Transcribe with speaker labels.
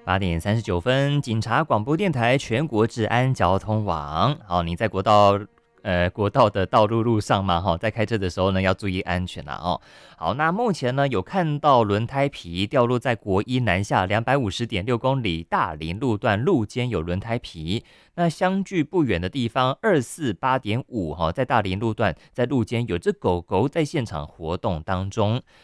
Speaker 1: 8点39分，警察广播电台全国治安交通网。好，你在国道的道路上嘛，在开车的时候呢，要注意安全啦哦。好，那目前呢有看到轮胎皮掉落在国一南下250.6公里大林路段路肩有轮胎皮，那相距不远的地方248.5在大林路段在路肩有只狗狗在现场活动当中。